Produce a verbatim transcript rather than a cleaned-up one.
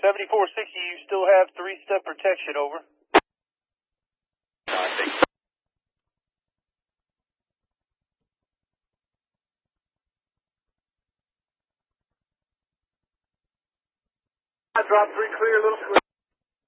seventy-four sixty, you still have three-step protection, over. I dropped three clear, little clear.